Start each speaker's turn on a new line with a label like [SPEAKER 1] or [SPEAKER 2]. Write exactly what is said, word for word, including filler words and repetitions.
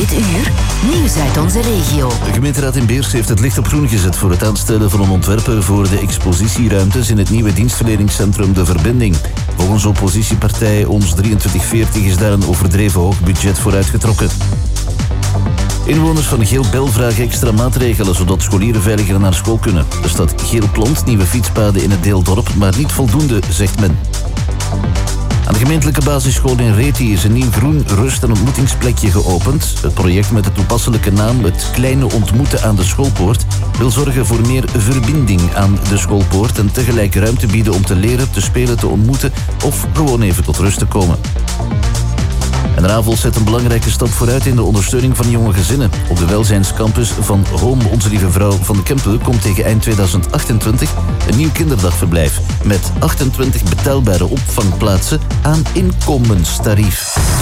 [SPEAKER 1] Dit uur, nieuws uit onze regio.
[SPEAKER 2] De gemeenteraad in Beers heeft het licht op groen gezet voor het aanstellen van een ontwerper voor de expositieruimtes in het nieuwe dienstverleningscentrum De Verbinding. Volgens oppositiepartij Ons drieëntwintig veertig is daar een overdreven hoog budget voor uitgetrokken. Inwoners van Geel-Bel vragen extra maatregelen zodat scholieren veiliger naar school kunnen. Er staat geel plant, nieuwe fietspaden in het deeldorp, maar niet voldoende, zegt men. Aan de gemeentelijke basisschool in Reti is een nieuw groen rust- en ontmoetingsplekje geopend. Het project met de toepasselijke naam Het Kleine Ontmoeten aan de Schoolpoort wil zorgen voor meer verbinding aan de schoolpoort en tegelijk ruimte bieden om te leren, te spelen, te ontmoeten of gewoon even tot rust te komen. En Ravels zet een belangrijke stap vooruit in de ondersteuning van jonge gezinnen. Op de welzijnscampus van Home Onze Lieve Vrouw van de Kempen komt tegen eind tweeduizend achtentwintig een nieuw kinderdagverblijf met achtentwintig betaalbare opvangplaatsen aan inkomenstarief.